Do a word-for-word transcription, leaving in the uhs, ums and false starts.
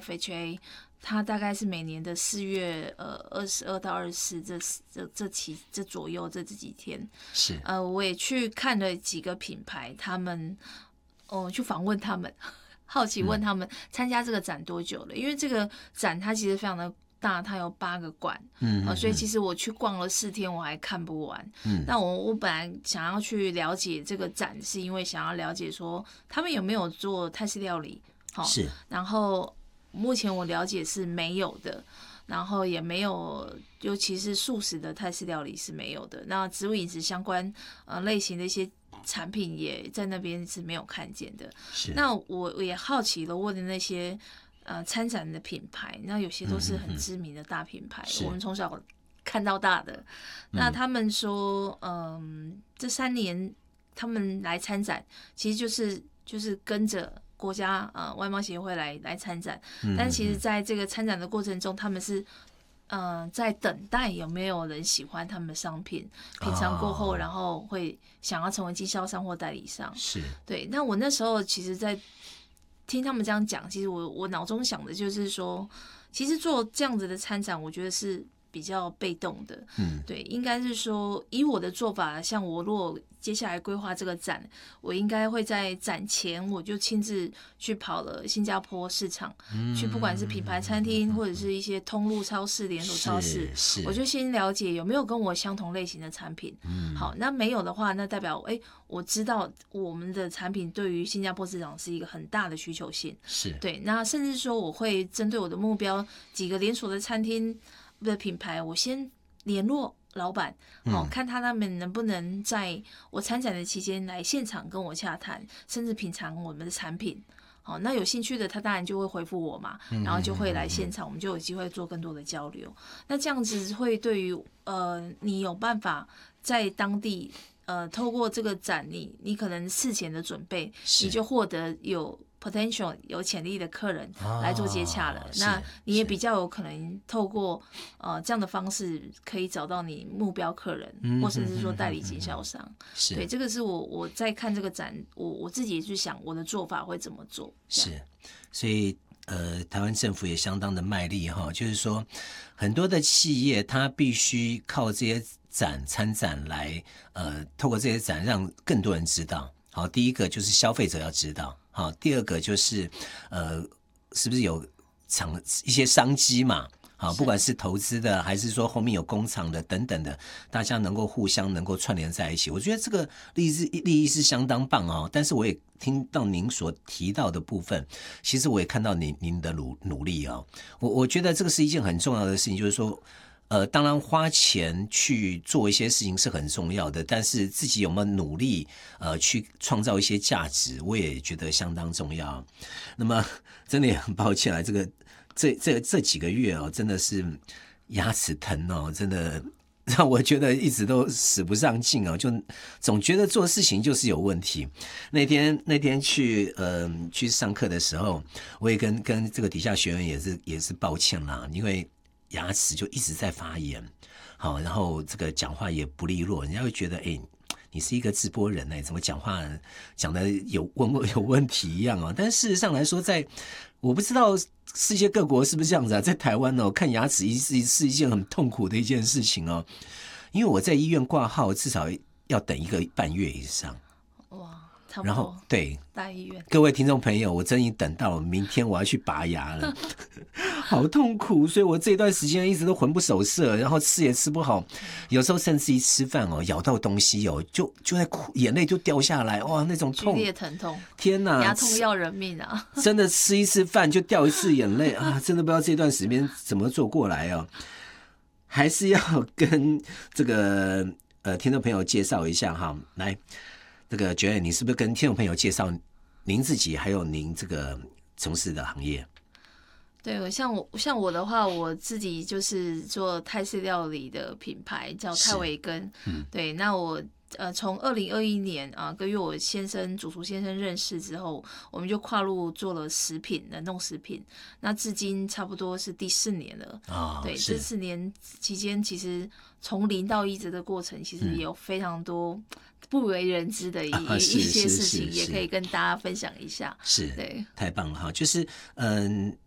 F H A， 它大概是每年的四月呃二十二到二十四这这这期这左右这这几天， 是呃，我也去看了几个品牌，他们哦、呃、去访问他们，好奇问他们参加这个展多久了，嗯、因为这个展它其实非常的大，它有八个馆，嗯、呃，所以其实我去逛了四天，我还看不完。嗯，那我我本来想要去了解这个展，是因为想要了解说他们有没有做泰式料理，好，是，然后目前我了解是没有的，然后也没有，尤其是素食的泰式料理是没有的。那植物饮食相关呃类型的一些产品也在那边是没有看见的。是，那我我也好奇了，问的那些。呃，参展的品牌，那有些都是很知名的大品牌，嗯嗯我们从小看到大的。那他们说，嗯、呃，这三年他们来参展，其实就是就是跟着国家呃外贸协会来来参展，嗯嗯但其实在这个参展的过程中，他们是呃在等待有没有人喜欢他们的商品，品尝过后，哦、然后会想要成为经销商或代理商。是，对。那我那时候其实，在听他们这样讲，其实我我脑中想的就是说，其实做这样子的参展，我觉得是比较被动的。嗯，对，应该是说以我的做法，像我如果接下来规划这个展，我应该会在展前我就亲自去跑了新加坡市场，嗯、去不管是品牌餐厅或者是一些通路超市、连锁超市，我就先了解有没有跟我相同类型的产品。嗯，好，那没有的话，那代表哎。我知道我们的产品对于新加坡市场是一个很大的需求性，是对。那甚至说我会针对我的目标几个连锁的餐厅的品牌，我先联络老板，好、嗯、看他们能不能在我参展的期间来现场跟我洽谈，甚至品尝我们的产品。好，那有兴趣的他当然就会回复我嘛，然后就会来现场，我们就有机会做更多的交流。那这样子会对于呃你有办法在当地。呃，透过这个展，你你可能事前的准备，你就获得有 potential 有潜力的客人来做接洽了。哦、那你也比较有可能透过呃这样的方式，可以找到你目标客人，嗯、或甚至说代理经销商。是对，这个是我我在看这个展，我我自己也去想我的做法会怎么做。 是，所以呃，台湾政府也相当的卖力哈，就是说很多的企业它必须靠这些。展参展来，呃，透过这些展让更多人知道。好，第一个就是消费者要知道，好，第二个就是，呃，是不是有厂一些商机嘛？好，不管是投资的，还是说后面有工厂的等等的，大家能够互相能够串联在一起。我觉得这个利益是利益是相当棒哦。但是我也听到您所提到的部分，其实我也看到您您的努努力哦。我我觉得这个是一件很重要的事情，就是说。呃，当然花钱去做一些事情是很重要的，但是自己有没有努力呃去创造一些价值，我也觉得相当重要。那么真的也很抱歉啊，这个这这这几个月哦，真的是牙齿疼哦，真的让我觉得一直都使不上劲哦，就总觉得做事情就是有问题。那天那天去呃去上课的时候，我也跟跟这个底下学员也是也是抱歉啦，因为。牙齿就一直在发炎，好，然后这个讲话也不利落，人家会觉得，哎，你是一个直播人呢，怎么讲话讲的有问有问题一样哦？但事实上来说，在我不知道世界各国是不是这样子啊，在台湾哦，看牙齿是是一件很痛苦的一件事情哦，因为我在医院挂号至少要等一个半月以上。 哇！ 然后对大医院， 各位听众朋友，我真已等到了，明天我要去拔牙了，好痛苦，所以我这段时间一直都魂不守舍，然后吃也吃不好，有时候甚至一吃饭哦，咬到东西哦，就就在哭，眼泪就掉下来，哇，那种痛， 剧烈疼痛， 天哪， 牙痛要人命啊！ 真的吃一次饭就掉一次眼泪啊，真的不知道这段时间怎么做过来哦，还是要跟这个呃听众朋友介绍一下哈，来。这个Joanne，你是不是跟听众朋友介绍您自己，还有您这个从事的行业？ 对，像我像我的话，我自己就是做泰式料理的品牌，叫泰维根。嗯，对，那我呃从二零二一年啊，跟与我先生主厨先生认识之后，我们就跨入做了食品冷冻食品。那至今差不多是第四年了。哦，对，这四年期间，其实从零到一直的过程，其实也有非常多。不为人知的 一,、啊、一些事情，也可以跟大家分享一下。 是， 对， 太棒了哈！就是，嗯，